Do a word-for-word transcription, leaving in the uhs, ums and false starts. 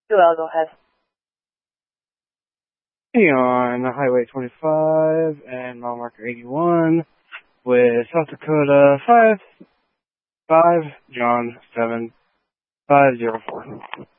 Joel, go ahead. On Highway twenty-five and mile marker eighty-one with South Dakota five five John seven five zero four.